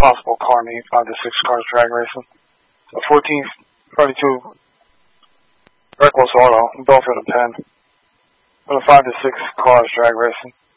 possible car meet, 5 to 6 cars drag racing. So 1432 Reckless Auto, Belfield and Penn. For the 5 to 6 cars drag racing.